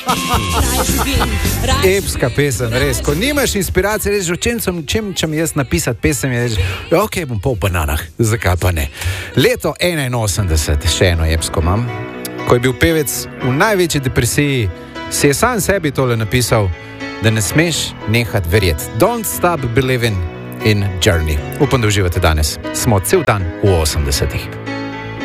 Epska pesem, res. Ko nimaš inspiracije, rečeš, o čem mi jaz napisati pesem, je rečeš, ok, bom po bananah, zakaj pa ne. Leto 81, še eno epsko imam, ko je bil pevec v največji depresiji, si je sam sebi tole napisal, da ne smeš nehati verjeti. Don't stop believing in journey. Upam, da uživate danes. Smo cel dan v 80-ih.